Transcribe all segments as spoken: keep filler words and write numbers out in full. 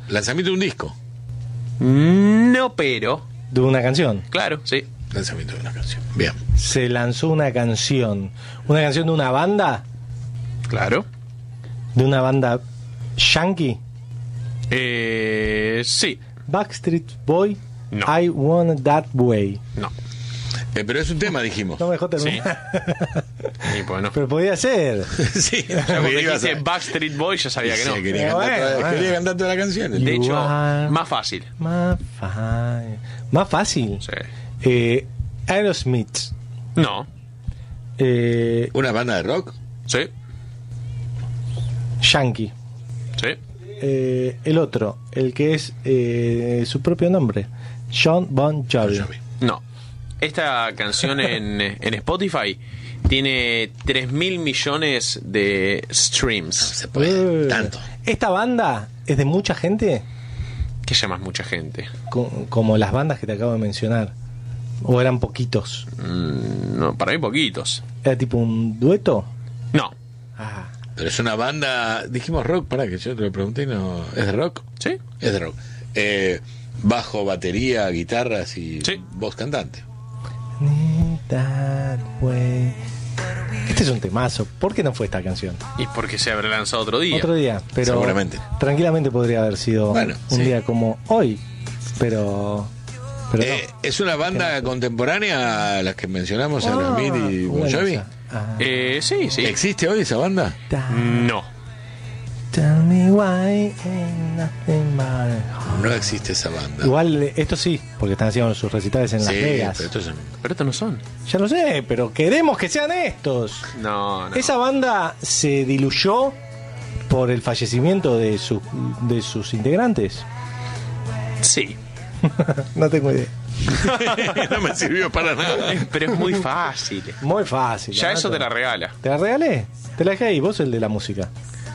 Lanzamiento de un disco. No, pero... De una canción. Claro, sí. Lanzamiento de una canción. Bien. Se lanzó una canción. ¿Una canción de una banda? Claro. ¿De una banda yankee? Eh, sí. Backstreet Boy. No. I Want That Way. No. Eh, pero es un tema, dijimos. No me dejó terminar. Y bueno. Pero podía ser. Sí. Ya cuando Ibas dijiste a- Backstreet Boy ya sabía que no. Sí, quería, Pero cantar bueno, toda, bueno. quería cantar toda la canción. De You hecho, are- más fácil. Más fácil. Más fácil. Sí. Eh, Aerosmith. No. Eh, ¿Una banda de rock? Sí. Yankee. Sí. Eh, el otro, el que es eh, su propio nombre, John Bon Jovi. Bon Jovi. No. Esta canción en, en Spotify tiene tres mil millones de streams. Se puede. Eh, Tanto. Esta banda es de mucha gente, ¿Qué llamas mucha gente? co- como las bandas que te acabo de mencionar. ¿O eran poquitos? Mm, no, para mí poquitos. ¿Era tipo un dueto? No. Ah, Pero es una banda. Dijimos rock, para que yo te lo pregunté y no. ¿Es de rock? ¿Sí? Es de rock. Eh, bajo, batería, guitarras y Sí. voz cantante. Need that way. Este es un temazo. ¿Por qué no fue esta canción? Y porque se habrá lanzado otro día. Otro día, pero Seguramente. tranquilamente podría haber sido Bueno, un sí. día como hoy, pero, pero Eh, ¿Es una banda contemporánea a las que mencionamos, no. Aerosmith y Ah, Bon buena Jovi? esa. Ah. Eh, sí, sí. ¿Existe hoy esa banda? No. Tell me why ain't nothing but a- No existe esa banda. Igual eh, esto sí, porque están haciendo sus recitales en Las Sí, Vegas. pero estos son- Pero estos no son. Ya lo sé, pero queremos que sean estos. No, no. Esa banda se diluyó por el fallecimiento de, sus de sus integrantes. Sí. No tengo idea. no me sirvió para nada. Es- Pero es muy fácil. Muy fácil. Ya ¿no? eso te la regala. ¿Te la regalé? Te la dejé ahí, vos el de la música.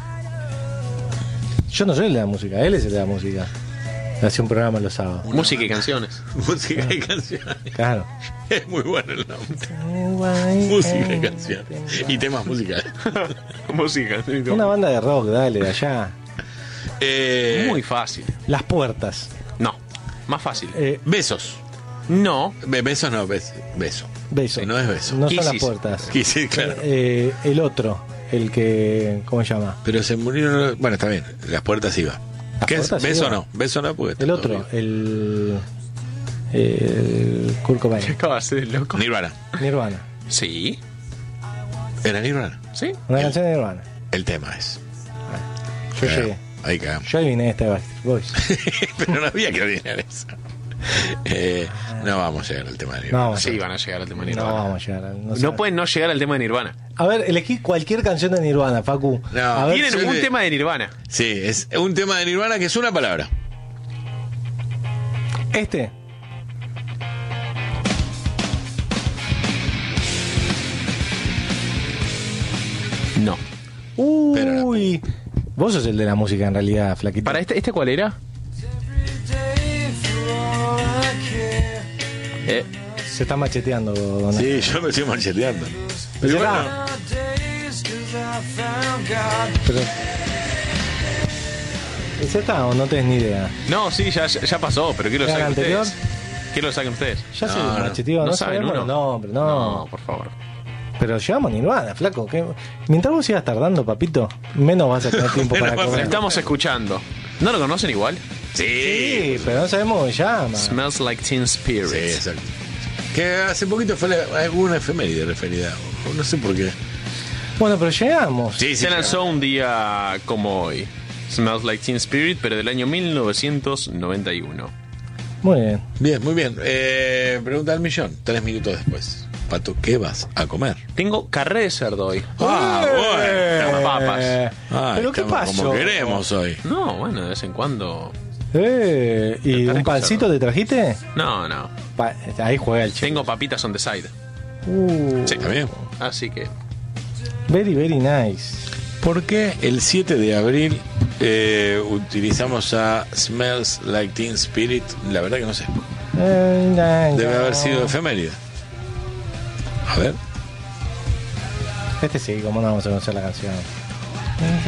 Yo no soy el de la música, él es el de la música. Hacía un programa los sábados. Música y canciones. Música y canciones. Claro. Es muy bueno el nombre. Música y canciones. Y temas musicales. Música. Una banda de rock, dale, de allá. Eh, Muy fácil. Las Puertas. No. Más fácil. Eh, besos. No. Be- besos no, bes- beso. beso. No es beso. No son Kisses. Las Puertas. Sí, sí, claro. Eh, el otro, el que... ¿Cómo se llama? Pero se murieron. Bueno, está bien. Las puertas iba. Las ¿Qué es? puertas ¿Beso iba. no? Beso no, porque está El todo otro, bien. el... El Kurt Cobain. Acabas de loco. Nirvana. Nirvana. Sí. ¿Era Nirvana? Sí. Una El- canción de Nirvana. El tema es. Yo Cagamos. llegué. Ahí cagamos. Yo adiviné esta de Backstreet Boys. Pero no había que adivinar eso. Eh, no vamos a llegar al tema de Nirvana. No, Sí, van a llegar al tema de no Nirvana. vamos a llegar. a- No, No sabe. pueden no llegar al tema de Nirvana. A ver, elegí cualquier canción de Nirvana, Facu. No, a ver, Tienen soy un de- tema de Nirvana. Sí, es un tema de Nirvana que es una palabra. este. No. Uy. Vos sos el de la música en realidad, flaquito. ¿Para este, este cuál era? Eh, Se está macheteando, don Sí, yo me estoy macheteando. Pero Pero ya bueno, Pero... ¿Es esta o no tenés ni idea? no, sí, ya, ya ya pasó, pero quiero que lo ¿Era la saquen anterior? ustedes. Quiero que lo saquen ustedes. Ya No, se no. macheteó, no, ¿No saben sabemos uno? los nombres, no. No, por favor. Pero llevamos Nirvana, flaco. ¿qué? Mientras vos sigas tardando, papito, menos vas a tener tiempo Menos para vas a- Lo comer. estamos escuchando. ¿No lo conocen igual? sí. Sí, pero no sabemos cómo se llama. Smells Like Teen Spirit. Sí, exacto. Que hace poquito fue la- alguna efeméride referida. o No sé por qué. Bueno, pero llegamos. Sí, sí. Se lanzó un día como hoy. Smells Like Teen Spirit, pero del año mil novecientos noventa y uno. Muy bien. Bien, muy bien. Eh, pregunta al millón. Tres minutos después. Pato, ¿qué vas a comer? Tengo carré de cerdo hoy. Ah, bueno. papas. Ay, ¿Pero qué estamos pasó? Como queremos hoy. No, bueno, de vez en cuando. Eh, ¿Y Carré un con pancito cerdo. te trajiste? No, no. Pa- ahí juega el chico. Tengo papitas on the side. Uh, Sí. ¿Está bien? Así que. very, very nice. ¿Por qué el siete de abril eh, utilizamos a Smells Like Teen Spirit? La verdad que no sé. Debe haber sido efeméride. A ver. Este sí, como no vamos a conocer la canción.